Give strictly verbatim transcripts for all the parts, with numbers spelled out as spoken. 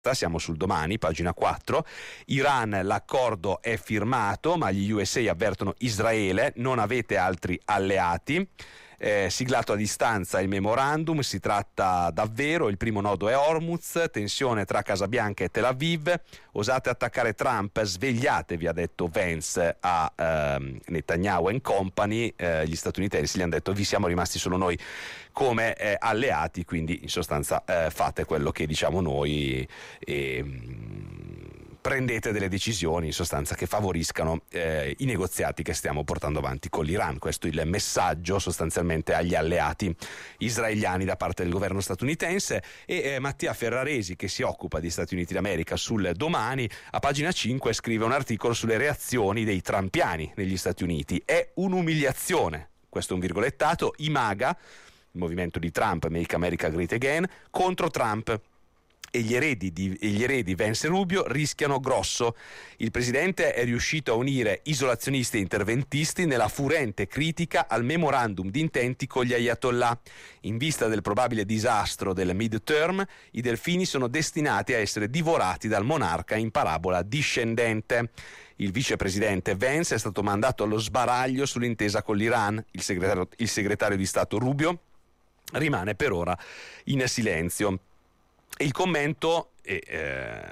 Siamo sul Domani, pagina quattro. Iran, l'accordo è firmato, ma gli U S A avvertono Israele, non avete altri alleati. Eh, siglato a distanza il memorandum, si tratta davvero, il primo nodo è Hormuz, tensione tra Casabianca e Tel Aviv, osate attaccare Trump, svegliatevi, ha detto Vance a ehm, Netanyahu and company. Eh, gli statunitensi gli hanno detto vi siamo rimasti solo noi come eh, alleati, quindi in sostanza eh, fate quello che diciamo noi e mh, prendete delle decisioni in sostanza che favoriscano eh, i negoziati che stiamo portando avanti con l'Iran. Questo è il messaggio sostanzialmente agli alleati israeliani da parte del governo statunitense. E eh, Mattia Ferraresi, che si occupa di Stati Uniti d'America sul Domani, a pagina cinque scrive un articolo sulle reazioni dei trumpiani negli Stati Uniti. È un'umiliazione, questo è un virgolettato, i MAGA, il movimento di Trump, Make America Great Again, contro Trump. E gli eredi di e gli eredi Vance e Rubio rischiano grosso. Il presidente è riuscito a unire isolazionisti e interventisti nella furente critica al memorandum di intenti con gli ayatollah. In vista del probabile disastro del midterm, i delfini sono destinati a essere divorati dal monarca in parabola discendente. Il vicepresidente Vance è stato mandato allo sbaraglio sull'intesa con l'Iran. Il segretario, il segretario di Stato Rubio rimane per ora in silenzio. Il commento è eh,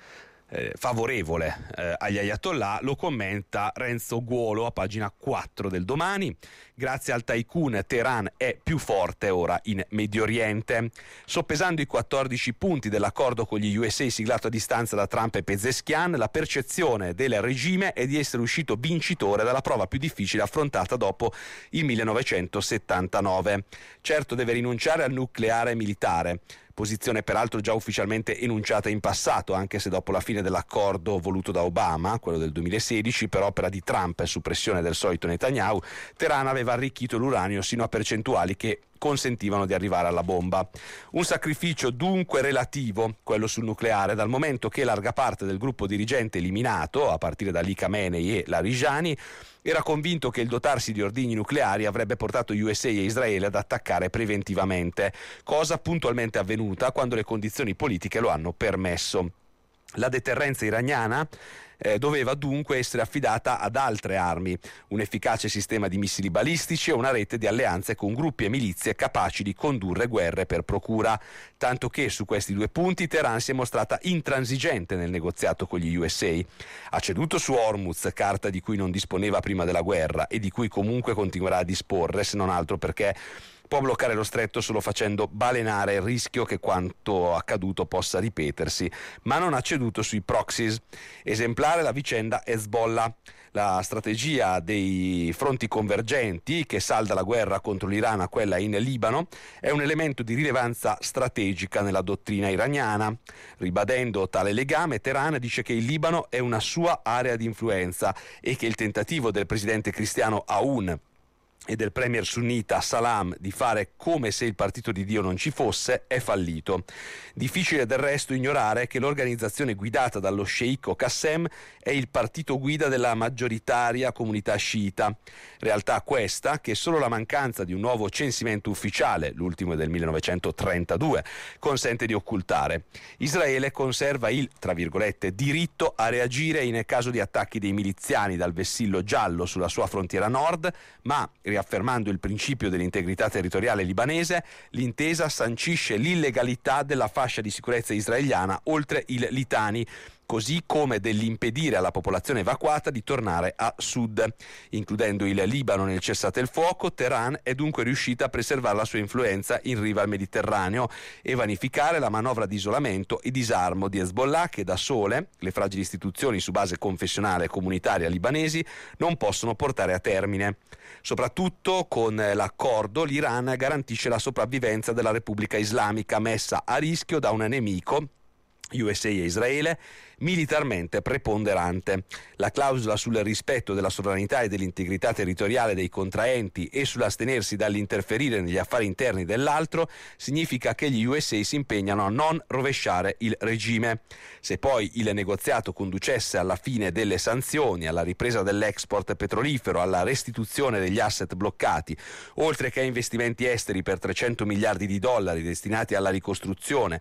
eh, favorevole eh, agli ayatollah lo commenta Renzo Guolo a pagina quattro del Domani. Grazie al tycoon Teheran è più forte ora in Medio Oriente. Soppesando i quattordici punti dell'accordo con gli U S A siglato a distanza da Trump e Pezeshkian, la percezione del regime è di essere uscito vincitore dalla prova più difficile affrontata dopo il millenovecentosettantanove. Certo deve rinunciare al nucleare militare, posizione peraltro già ufficialmente enunciata in passato, anche se dopo la fine dell'accordo voluto da Obama, quello del duemilasedici, per opera di Trump e su pressione del solito Netanyahu, Teheran aveva arricchito l'uranio sino a percentuali che consentivano di arrivare alla bomba. Un sacrificio dunque relativo, quello sul nucleare, dal momento che larga parte del gruppo dirigente eliminato, a partire da Ali Khamenei e Larijani, era convinto che il dotarsi di ordigni nucleari avrebbe portato U S A e Israele ad attaccare preventivamente, cosa puntualmente avvenuta quando le condizioni politiche lo hanno permesso. La deterrenza iraniana eh, doveva dunque essere affidata ad altre armi, un efficace sistema di missili balistici e una rete di alleanze con gruppi e milizie capaci di condurre guerre per procura, tanto che su questi due punti Teheran si è mostrata intransigente nel negoziato con gli U S A. Ha ceduto su Hormuz, carta di cui non disponeva prima della guerra e di cui comunque continuerà a disporre, se non altro perché può bloccare lo stretto solo facendo balenare il rischio che quanto accaduto possa ripetersi, ma non ha ceduto sui proxies. Esemplare la vicenda Hezbollah. La strategia dei fronti convergenti, che salda la guerra contro l'Iran a quella in Libano, è un elemento di rilevanza strategica nella dottrina iraniana. Ribadendo tale legame, Teheran dice che il Libano è una sua area di influenza e che il tentativo del presidente cristiano Aoun e del premier sunnita Salam di fare come se il partito di Dio non ci fosse è fallito. Difficile del resto ignorare che l'organizzazione guidata dallo sceicco Qassem è il partito guida della maggioritaria comunità sciita, realtà questa che solo la mancanza di un nuovo censimento ufficiale, l'ultimo è del millenovecentotrentadue, consente di occultare. Israele conserva il, tra virgolette, diritto a reagire in caso di attacchi dei miliziani dal vessillo giallo sulla sua frontiera nord, ma riaffermando il principio dell'integrità territoriale libanese, l'intesa sancisce l'illegalità della fascia di sicurezza israeliana oltre il Litani, così come dell'impedire alla popolazione evacuata di tornare a sud. Includendo il Libano nel cessate il fuoco, Teheran è dunque riuscita a preservare la sua influenza in riva al Mediterraneo e vanificare la manovra di isolamento e disarmo di Hezbollah che da sole, le fragili istituzioni su base confessionale e comunitaria libanesi, non possono portare a termine. Soprattutto con l'accordo l'Iran garantisce la sopravvivenza della Repubblica Islamica messa a rischio da un nemico, U S A e Israele, militarmente preponderante. La clausola sul rispetto della sovranità e dell'integrità territoriale dei contraenti e sull'astenersi dall'interferire negli affari interni dell'altro significa che gli U S A si impegnano a non rovesciare il regime. Se poi il negoziato conducesse alla fine delle sanzioni, alla ripresa dell'export petrolifero, alla restituzione degli asset bloccati, oltre che a investimenti esteri per trecento miliardi di dollari destinati alla ricostruzione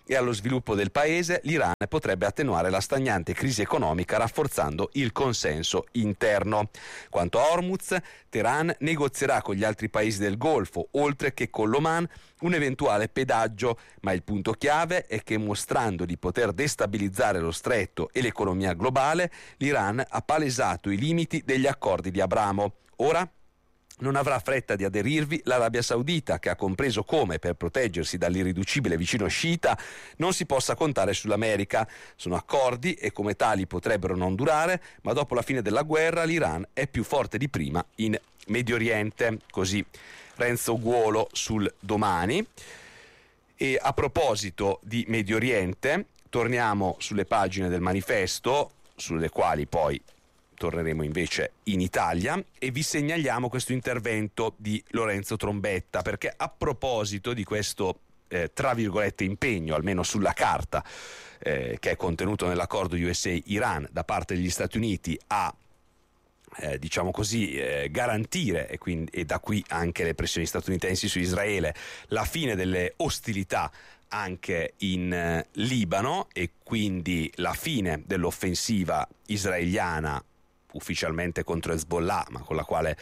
e allo sviluppo del paese, l'Iran potrebbe attenuare la stagnante crisi economica rafforzando il consenso interno. Quanto a Hormuz, Teheran negozierà con gli altri paesi del Golfo, oltre che con l'Oman, un eventuale pedaggio, ma il punto chiave è che, mostrando di poter destabilizzare lo stretto e l'economia globale, l'Iran ha palesato i limiti degli accordi di Abramo. Ora non avrà fretta di aderirvi l'Arabia Saudita, che ha compreso come, per proteggersi dall'irriducibile vicino sciita, non si possa contare sull'America. Sono accordi e come tali potrebbero non durare, ma dopo la fine della guerra l'Iran è più forte di prima in Medio Oriente. Così Renzo Guolo sul Domani. E a proposito di Medio Oriente, torniamo sulle pagine del Manifesto, sulle quali poi torneremo invece in Italia, e vi segnaliamo questo intervento di Lorenzo Trombetta, perché a proposito di questo eh, tra virgolette impegno, almeno sulla carta, eh, che è contenuto nell'accordo U S A-Iran da parte degli Stati Uniti a Eh, diciamo così, eh, garantire, e, quindi, e da qui anche le pressioni statunitensi su Israele, la fine delle ostilità anche in eh, Libano, e quindi la fine dell'offensiva israeliana ufficialmente contro Hezbollah, ma con la quale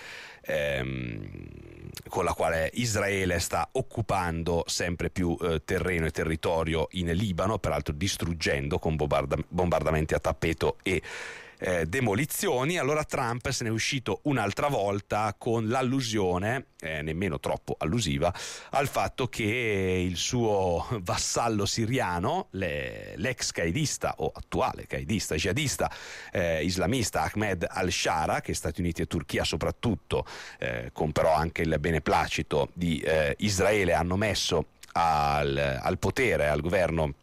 ehm, con la quale Israele sta occupando sempre più eh, terreno e territorio in Libano, peraltro distruggendo con bombarda- bombardamenti a tappeto e Eh, demolizioni. Allora Trump se ne è uscito un'altra volta con l'allusione, eh, nemmeno troppo allusiva, al fatto che il suo vassallo siriano, le, l'ex qaedista o attuale qaedista, jihadista, eh, islamista Ahmed al-Shara, che Stati Uniti e Turchia soprattutto, eh, con però anche il beneplacito di eh, Israele, hanno messo al, al potere, al governo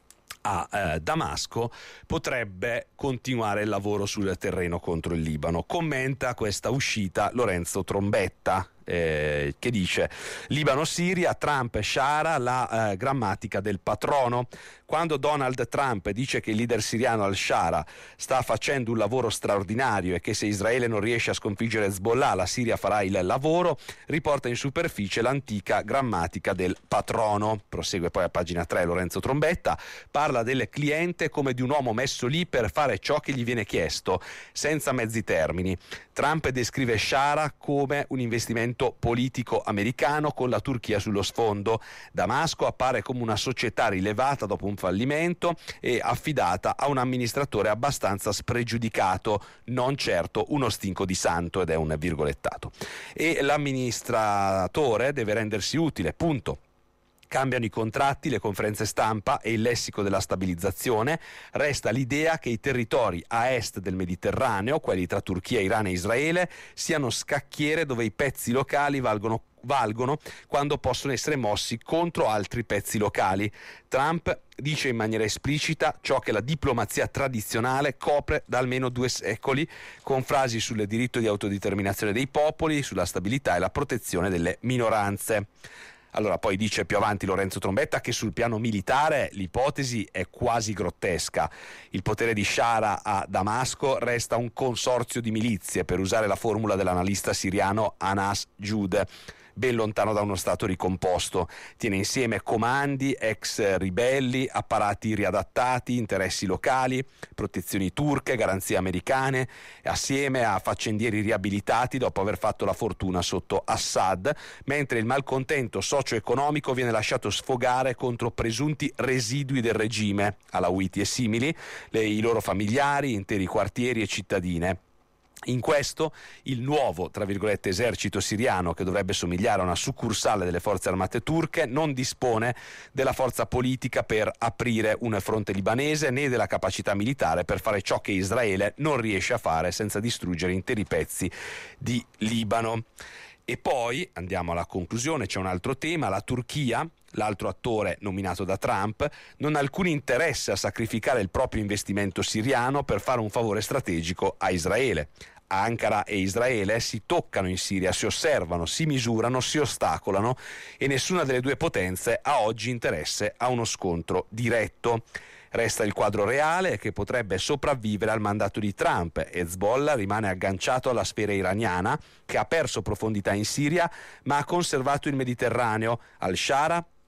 a eh, Damasco, potrebbe continuare il lavoro sul terreno contro il Libano. Commenta questa uscita Lorenzo Trombetta, eh, che dice: Libano-Siria, Trump e Shara, la eh, grammatica del patrono. Quando Donald Trump dice che il leader siriano al-Shara sta facendo un lavoro straordinario e che se Israele non riesce a sconfiggere Hezbollah la Siria farà il lavoro, riporta in superficie l'antica grammatica del patrono. Prosegue poi a pagina tre Lorenzo Trombetta, parla del cliente come di un uomo messo lì per fare ciò che gli viene chiesto, senza mezzi termini. Trump descrive Shara come un investimento politico americano con la Turchia sullo sfondo. Damasco appare come una società rilevata dopo un fallimento e affidata a un amministratore abbastanza spregiudicato, non certo uno stinco di santo, ed è un virgolettato. E l'amministratore deve rendersi utile, punto. Cambiano i contratti, le conferenze stampa e il lessico della stabilizzazione. Resta l'idea che i territori a est del Mediterraneo, quelli tra Turchia, Iran e Israele, siano scacchiere dove i pezzi locali valgono valgono quando possono essere mossi contro altri pezzi locali. Trump dice in maniera esplicita ciò che la diplomazia tradizionale copre da almeno due secoli, con frasi sul diritto di autodeterminazione dei popoli, sulla stabilità e la protezione delle minoranze. Allora poi dice più avanti Lorenzo Trombetta che sul piano militare l'ipotesi è quasi grottesca. Il potere di Shara a Damasco resta un consorzio di milizie, per usare la formula dell'analista siriano Anas Jude, ben lontano da uno stato ricomposto. Tiene insieme comandi, ex ribelli, apparati riadattati, interessi locali, protezioni turche, garanzie americane, assieme a faccendieri riabilitati dopo aver fatto la fortuna sotto Assad, mentre il malcontento socio-economico viene lasciato sfogare contro presunti residui del regime, alawiti e simili, le, i loro familiari, interi quartieri e cittadine. In questo il nuovo, tra virgolette, esercito siriano, che dovrebbe somigliare a una succursale delle forze armate turche, non dispone della forza politica per aprire un fronte libanese, né della capacità militare per fare ciò che Israele non riesce a fare senza distruggere interi pezzi di Libano. E poi, andiamo alla conclusione, c'è un altro tema: la Turchia, l'altro attore nominato da Trump, non ha alcun interesse a sacrificare il proprio investimento siriano per fare un favore strategico a Israele. Ankara e Israele si toccano in Siria, si osservano, si misurano, si ostacolano, e nessuna delle due potenze ha oggi interesse a uno scontro diretto. Resta il quadro reale, che potrebbe sopravvivere al mandato di Trump. Hezbollah rimane agganciato alla sfera iraniana, che ha perso profondità in Siria ma ha conservato il Mediterraneo. Al-Shara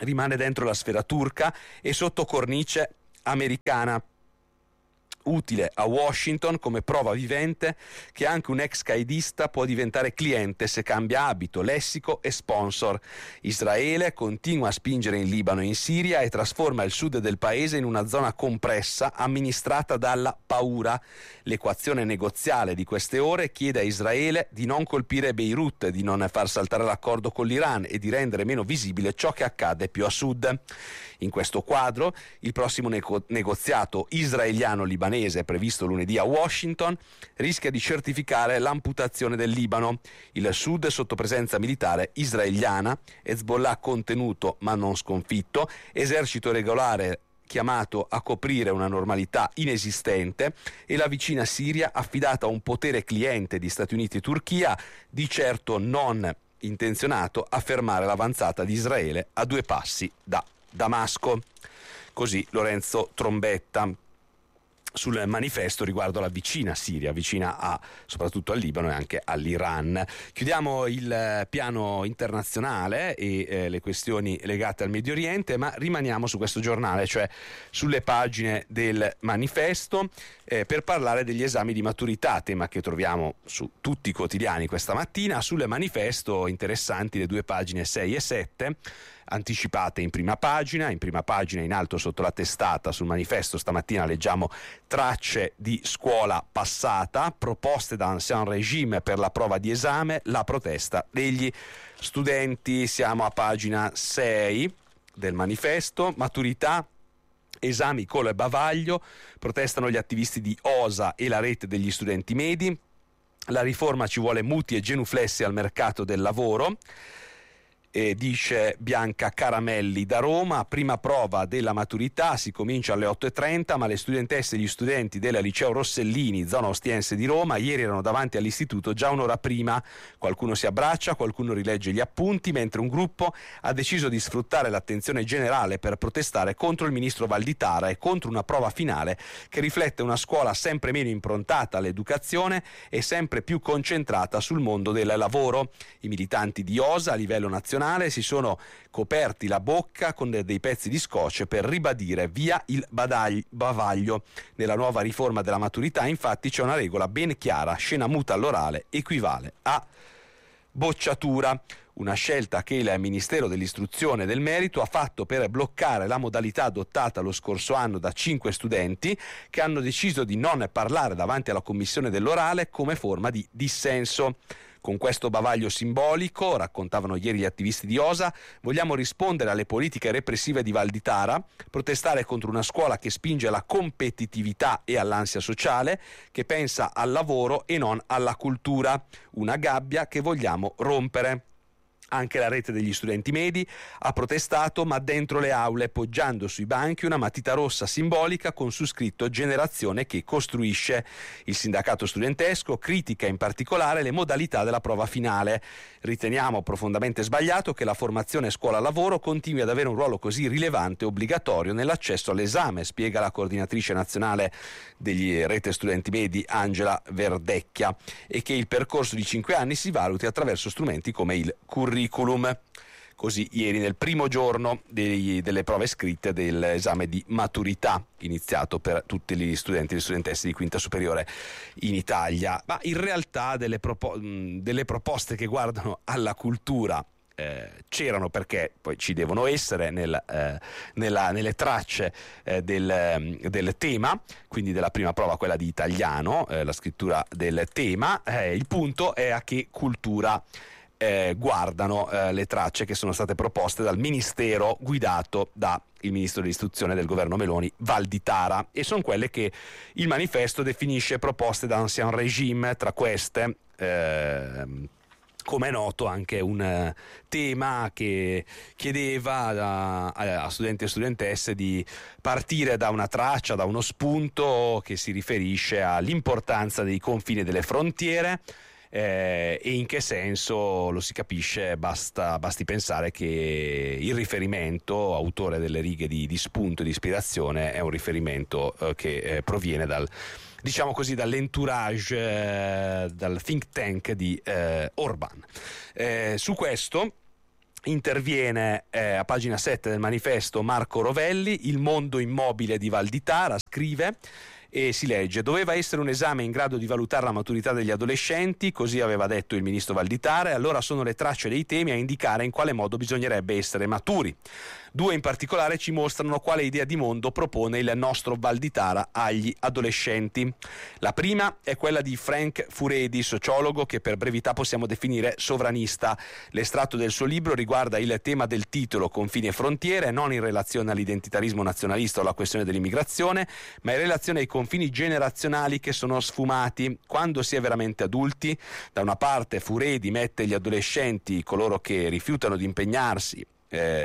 rimane dentro la sfera turca e sotto cornice americana, utile a Washington come prova vivente che anche un ex qaedista può diventare cliente se cambia abito, lessico e sponsor. Israele continua a spingere in Libano e in Siria e trasforma il sud del paese in una zona compressa amministrata dalla paura. L'equazione negoziale di queste ore chiede a Israele di non colpire Beirut, di non far saltare l'accordo con l'Iran e di rendere meno visibile ciò che accade più a sud. In questo quadro, il prossimo nego- negoziato israeliano-libanese previsto lunedì a Washington rischia di certificare l'amputazione del Libano. Il sud sotto presenza militare israeliana, Hezbollah contenuto ma non sconfitto, esercito regolare chiamato a coprire una normalità inesistente e la vicina Siria affidata a un potere cliente di Stati Uniti e Turchia, di certo non intenzionato a fermare l'avanzata di Israele a due passi da Damasco. Così Lorenzo Trombetta sul manifesto riguardo alla vicina Siria, vicina a, soprattutto al Libano e anche all'Iran. Chiudiamo il piano internazionale e eh, le questioni legate al Medio Oriente, ma rimaniamo su questo giornale, cioè sulle pagine del manifesto, eh, per parlare degli esami di maturità, tema che troviamo su tutti i quotidiani questa mattina. Sul manifesto interessanti le due pagine sei e sette, anticipate in prima pagina. In prima pagina in alto sotto la testata sul manifesto stamattina leggiamo tracce di scuola passata, proposte da Ancien Régime per la prova di esame, la protesta degli studenti. Siamo a pagina sei del manifesto, maturità, esami col bavaglio, protestano gli attivisti di O S A e la rete degli studenti medi, la riforma ci vuole muti e genuflessi al mercato del lavoro. E dice Bianca Caramelli da Roma, prima prova della maturità, si comincia alle otto e trenta, ma le studentesse e gli studenti del liceo Rossellini, zona Ostiense di Roma, ieri erano davanti all'istituto già un'ora prima. Qualcuno si abbraccia, qualcuno rilegge gli appunti, mentre un gruppo ha deciso di sfruttare l'attenzione generale per protestare contro il ministro Valditara e contro una prova finale che riflette una scuola sempre meno improntata all'educazione e sempre più concentrata sul mondo del lavoro. I militanti di O S A a livello nazionale si sono coperti la bocca con dei pezzi di scotch per ribadire via il badagli, bavaglio. Nella nuova riforma della maturità infatti c'è una regola ben chiara: scena muta all'orale equivale a bocciatura. Una scelta che il Ministero dell'Istruzione e del Merito ha fatto per bloccare la modalità adottata lo scorso anno da cinque studenti che hanno deciso di non parlare davanti alla commissione dell'orale come forma di dissenso. Con questo bavaglio simbolico, raccontavano ieri gli attivisti di O S A, vogliamo rispondere alle politiche repressive di Valditara, protestare contro una scuola che spinge alla competitività e all'ansia sociale, che pensa al lavoro e non alla cultura, una gabbia che vogliamo rompere. Anche la rete degli studenti medi ha protestato, ma dentro le aule, poggiando sui banchi una matita rossa simbolica con su scritto generazione che costruisce. Il sindacato studentesco critica in particolare le modalità della prova finale. Riteniamo profondamente sbagliato che la formazione scuola-lavoro continui ad avere un ruolo così rilevante e obbligatorio nell'accesso all'esame, spiega la coordinatrice nazionale degli rete studenti medi Angela Verdecchia, e che il percorso di cinque anni si valuti attraverso strumenti come il curriculum. Così ieri nel primo giorno dei, delle prove scritte dell'esame di maturità iniziato per tutti gli studenti e le studentesse di quinta superiore in Italia. Ma in realtà delle, propo- delle proposte che guardano alla cultura Eh, c'erano, perché poi ci devono essere nel, eh, nella, nelle tracce eh, del, del tema, quindi della prima prova, quella di italiano, eh, la scrittura del tema. Eh, il punto è a che cultura eh, guardano eh, le tracce che sono state proposte dal ministero guidato da il ministro dell'istruzione del governo Meloni, Valditara, e sono quelle che il manifesto definisce proposte da Ancien Régime. Tra queste eh, come è noto anche un uh, tema che chiedeva a, a studenti e studentesse di partire da una traccia, da uno spunto che si riferisce all'importanza dei confini delle frontiere. Eh, e in che senso lo si capisce, basta, basti pensare che il riferimento, autore delle righe di, di spunto e di ispirazione, è un riferimento eh, che eh, proviene dal, diciamo così, dall'entourage, eh, dal think tank di eh, Orban. Eh, su questo interviene eh, a pagina sette del manifesto Marco Rovelli, il mondo immobile di Valditara, scrive e si legge: doveva essere un esame in grado di valutare la maturità degli adolescenti, così aveva detto il ministro Valditara, e allora sono le tracce dei temi a indicare in quale modo bisognerebbe essere maturi. Due in particolare ci mostrano quale idea di mondo propone il nostro Valditara agli adolescenti. La prima è quella di Frank Furedi, sociologo che per brevità possiamo definire sovranista. L'estratto del suo libro riguarda il tema del titolo Confini e frontiere, non in relazione all'identitarismo nazionalista o alla questione dell'immigrazione, ma in relazione ai confini generazionali che sono sfumati quando si è veramente adulti. Da una parte Furedi mette gli adolescenti, coloro che rifiutano di impegnarsi, eh,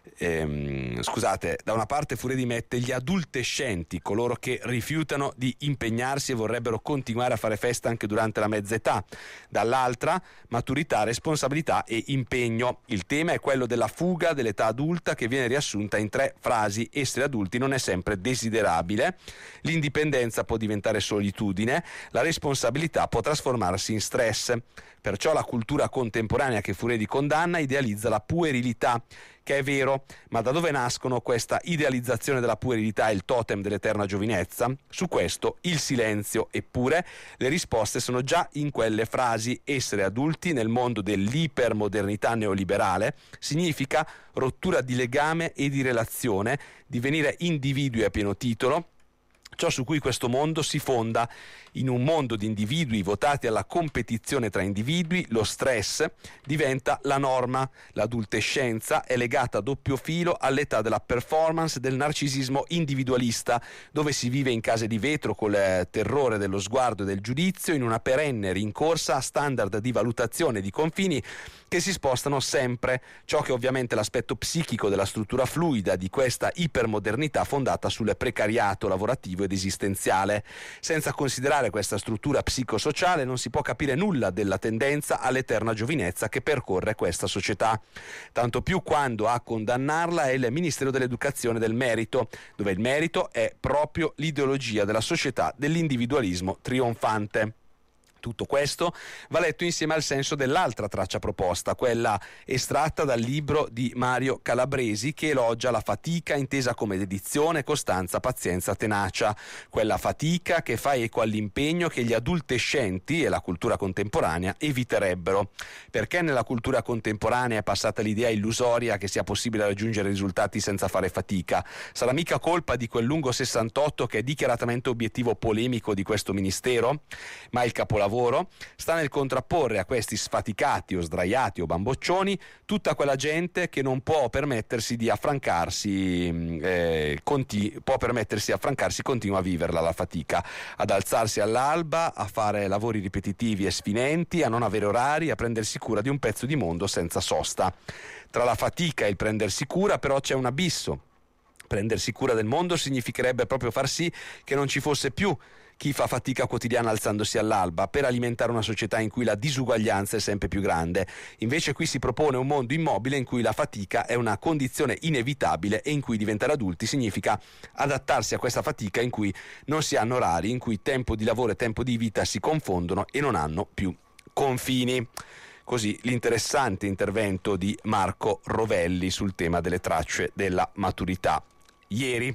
Ehm, scusate, da una parte Furedi mette gli adultescenti, coloro che rifiutano di impegnarsi e vorrebbero continuare a fare festa anche durante la mezza età, dall'altra maturità, responsabilità e impegno. Il tema è quello della fuga dell'età adulta, che viene riassunta in tre frasi: essere adulti non è sempre desiderabile, l'indipendenza può diventare solitudine, la responsabilità può trasformarsi in stress. Perciò la cultura contemporanea che Furedi condanna idealizza la puerilità, che è vero, ma da dove nascono questa idealizzazione della puerilità e il totem dell'eterna giovinezza? Su questo il silenzio, eppure le risposte sono già in quelle frasi. Essere adulti nel mondo dell'ipermodernità neoliberale significa rottura di legame e di relazione, divenire individui a pieno titolo, ciò su cui questo mondo si fonda. In un mondo di individui votati alla competizione tra individui, lo stress diventa la norma. L'adultescenza è legata a doppio filo all'età della performance, del narcisismo individualista, dove si vive in case di vetro col terrore dello sguardo e del giudizio, in una perenne rincorsa a standard di valutazione di confini che si spostano sempre, ciò che ovviamente è l'aspetto psichico della struttura fluida di questa ipermodernità fondata sul precariato lavorativo ed esistenziale. Senza considerare questa struttura psicosociale non si può capire nulla della tendenza all'eterna giovinezza che percorre questa società, tanto più quando a condannarla è il Ministero dell'Educazione del merito, dove il merito è proprio l'ideologia della società dell'individualismo trionfante. Tutto questo va letto insieme al senso dell'altra traccia proposta, quella estratta dal libro di Mario Calabresi, che elogia la fatica intesa come dedizione, costanza, pazienza, tenacia. Quella fatica che fa eco all'impegno che gli adultescenti e la cultura contemporanea eviterebbero. Perché nella cultura contemporanea è passata l'idea illusoria che sia possibile raggiungere risultati senza fare fatica? Sarà mica colpa di quel lungo sessantotto che è dichiaratamente obiettivo polemico di questo ministero? Ma il capolavoro sta nel contrapporre a questi sfaticati o sdraiati o bamboccioni tutta quella gente che non può permettersi di affrancarsi, eh, conti- può permettersi affrancarsi, continua a viverla la fatica, ad alzarsi all'alba, a fare lavori ripetitivi e sfinenti, a non avere orari, a prendersi cura di un pezzo di mondo senza sosta. Tra la fatica e il prendersi cura però c'è un abisso. Prendersi cura del mondo significherebbe proprio far sì che non ci fosse più chi fa fatica quotidiana alzandosi all'alba per alimentare una società in cui la disuguaglianza è sempre più grande. Invece qui si propone un mondo immobile in cui la fatica è una condizione inevitabile e in cui diventare adulti significa adattarsi a questa fatica in cui non si hanno orari, in cui tempo di lavoro e tempo di vita si confondono e non hanno più confini. Così l'interessante intervento di Marco Rovelli sul tema delle tracce della maturità. Ieri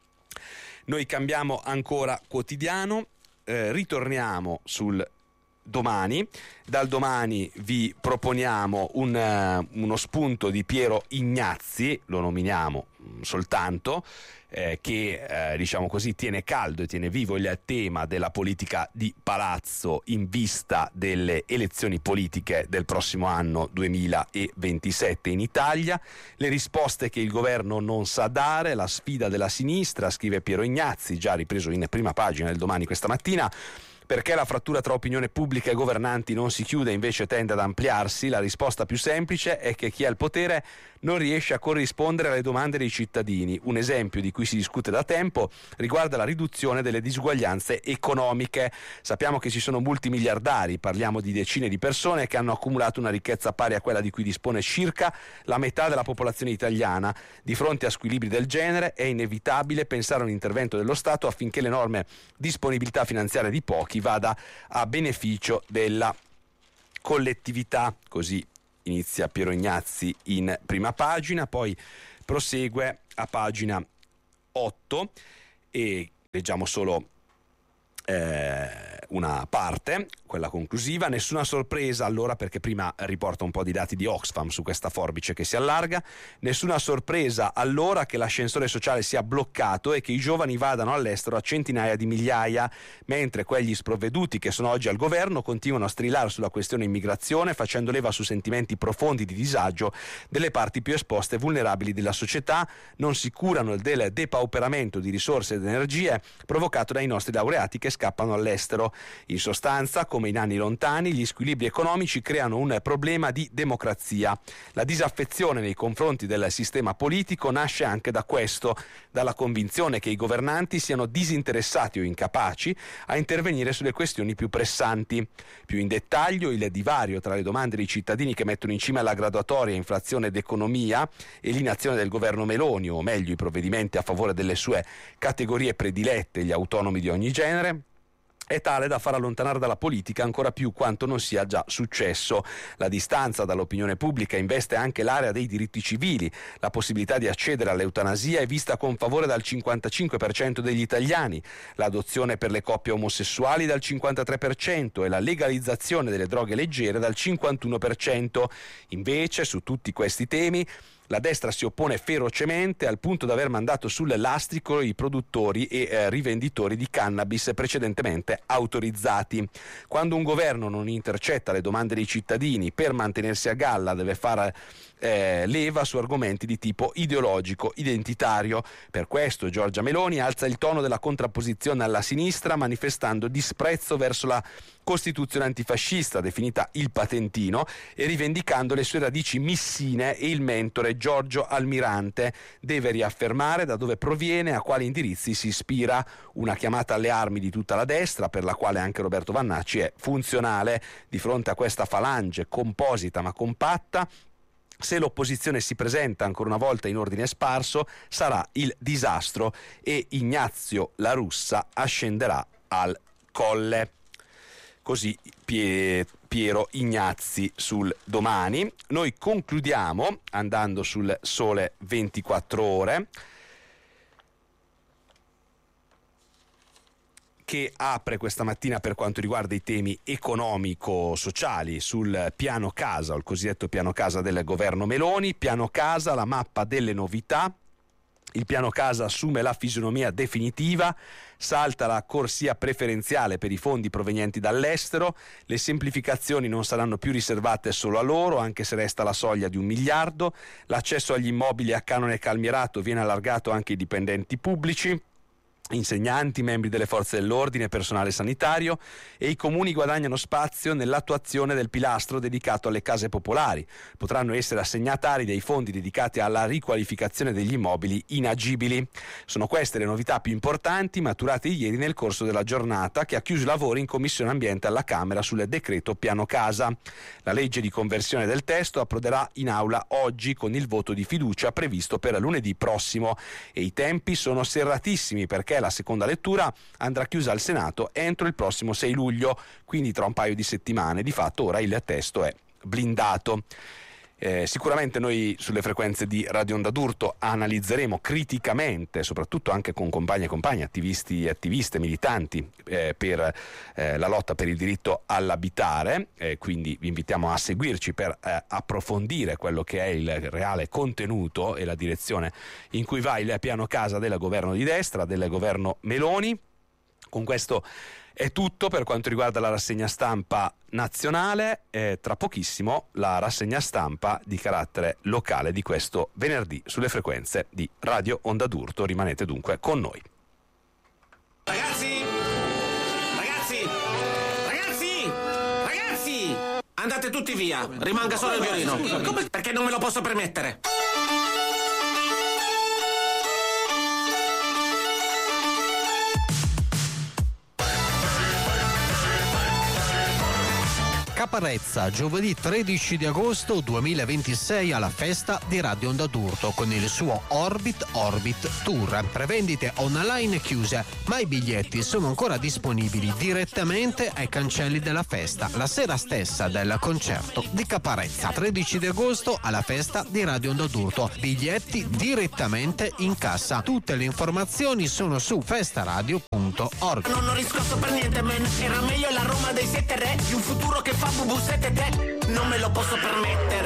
noi cambiamo ancora quotidiano, eh, ritorniamo sul Domani. Dal Domani vi proponiamo un, uh, uno spunto di Piero Ignazzi, lo nominiamo mh, soltanto, eh, che eh, diciamo così tiene caldo e tiene vivo il tema della politica di palazzo in vista delle elezioni politiche del prossimo anno duemilaventisette in Italia, le risposte che il governo non sa dare, la sfida della sinistra, scrive Piero Ignazzi, già ripreso in prima pagina del Domani questa mattina. Perché la frattura tra opinione pubblica e governanti non si chiude e invece tende ad ampliarsi? La risposta più semplice è che chi ha il potere non riesce a corrispondere alle domande dei cittadini. Un esempio di cui si discute da tempo riguarda la riduzione delle disuguaglianze economiche. Sappiamo che ci sono multimiliardari, parliamo di decine di persone che hanno accumulato una ricchezza pari a quella di cui dispone circa la metà della popolazione italiana. Di fronte a squilibri del genere è inevitabile pensare a un intervento dello Stato affinché l'enorme disponibilità finanziaria di pochi vada a beneficio della collettività, così inizia Piero Ignazzi in prima pagina, poi prosegue a pagina otto e leggiamo solo eh, una parte, quella conclusiva. Nessuna sorpresa allora, perché prima riporta un po' di dati di Oxfam su questa forbice che si allarga, nessuna sorpresa allora che l'ascensore sociale sia bloccato e che i giovani vadano all'estero a centinaia di migliaia, mentre quegli sprovveduti che sono oggi al governo continuano a strillare sulla questione immigrazione, facendo leva su sentimenti profondi di disagio delle parti più esposte e vulnerabili della società, non si curano del depauperamento di risorse ed energie provocato dai nostri laureati che scappano all'estero. In sostanza, come in anni lontani, gli squilibri economici creano un problema di democrazia. La disaffezione nei confronti del sistema politico nasce anche da questo, dalla convinzione che i governanti siano disinteressati o incapaci a intervenire sulle questioni più pressanti. Più in dettaglio, il divario tra le domande dei cittadini che mettono in cima alla graduatoria inflazione ed economia e l'inazione del governo Meloni, o meglio i provvedimenti a favore delle sue categorie predilette, gli autonomi di ogni genere, è tale da far allontanare dalla politica ancora più quanto non sia già successo. La distanza dall'opinione pubblica investe anche l'area dei diritti civili. La possibilità di accedere all'eutanasia è vista con favore dal cinquantacinque per cento degli italiani, l'adozione per le coppie omosessuali dal cinquantatré per cento e la legalizzazione delle droghe leggere dal cinquantuno per cento. Invece, su tutti questi temi, la destra si oppone ferocemente al punto da aver mandato sul lastrico i produttori e eh, rivenditori di cannabis precedentemente autorizzati. Quando un governo non intercetta le domande dei cittadini per mantenersi a galla, deve fare eh, leva su argomenti di tipo ideologico, identitario. Per questo Giorgia Meloni alza il tono della contrapposizione alla sinistra, manifestando disprezzo verso la Costituzione antifascista, definita il patentino, e rivendicando le sue radici missine, e il mentore Giorgio Almirante deve riaffermare da dove proviene, a quali indirizzi si ispira. Una chiamata alle armi di tutta la destra, per la quale anche Roberto Vannacci è funzionale. Di fronte a questa falange composita ma compatta, se l'opposizione si presenta ancora una volta in ordine sparso, sarà il disastro e Ignazio La Russa ascenderà al Colle. Così Pie- Piero Ignazzi sul Domani. Noi concludiamo andando sul Sole ventiquattro Ore, che apre questa mattina per quanto riguarda i temi economico-sociali sul piano casa, o il cosiddetto piano casa del governo Meloni. Piano casa, la mappa delle novità. Il piano casa assume la fisionomia definitiva, salta la corsia preferenziale per i fondi provenienti dall'estero, le semplificazioni non saranno più riservate solo a loro, anche se resta la soglia di un miliardo, l'accesso agli immobili a canone calmierato viene allargato anche ai dipendenti pubblici, insegnanti, membri delle forze dell'ordine, personale sanitario, e i comuni guadagnano spazio nell'attuazione del pilastro dedicato alle case popolari. Potranno essere assegnatari dei fondi dedicati alla riqualificazione degli immobili inagibili. Sono queste le novità più importanti maturate ieri nel corso della giornata, che ha chiuso i lavori in Commissione Ambiente alla Camera sul decreto Piano Casa. La legge di conversione del testo approderà in aula oggi con il voto di fiducia previsto per lunedì prossimo, e i tempi sono serratissimi perché la seconda lettura andrà chiusa al Senato entro il prossimo sei luglio, quindi tra un paio di settimane. Di fatto ora il testo è blindato. Eh, sicuramente noi sulle frequenze di Radio Onda d'Urto analizzeremo criticamente, soprattutto anche con compagni e compagni, attivisti e attiviste, militanti eh, per eh, la lotta per il diritto all'abitare, eh, quindi vi invitiamo a seguirci per eh, approfondire quello che è il reale contenuto e la direzione in cui va il piano casa del governo di destra, del governo Meloni. Con questo è tutto per quanto riguarda la rassegna stampa nazionale. Eh, tra pochissimo la rassegna stampa di carattere locale di questo venerdì sulle frequenze di Radio Onda d'Urto. Rimanete dunque con noi. Ragazzi! Ragazzi! Ragazzi! Ragazzi! Andate tutti via, rimanga solo il violino. Come? Perché non me lo posso permettere. K Caparezza, giovedì tredici di agosto duemilaventisei alla festa di Radio Onda d'Urto con il suo Orbit Orbit Tour. Prevendite online chiuse, ma i biglietti sono ancora disponibili direttamente ai cancelli della festa la sera stessa del concerto di Caparezza. tredici di agosto alla festa di Radio Onda d'Urto. Biglietti direttamente in cassa. Tutte le informazioni sono su festaradio punto org. Non ho riscosso per niente, man. Era meglio la Roma dei sette re di un futuro che fa bubu sette te. Non me lo posso permettere.